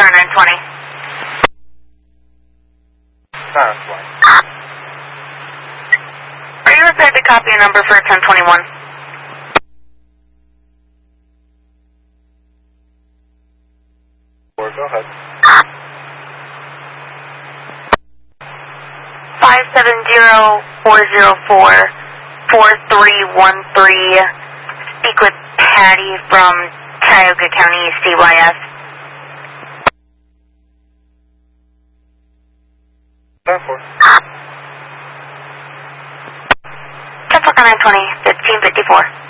car 920. Car 920. Are you prepared to copy a number for 1021? Go ahead. 570-404-4313. Speak with Patty from Tioga County, CYS. 10-4. 10 car 920, 1554.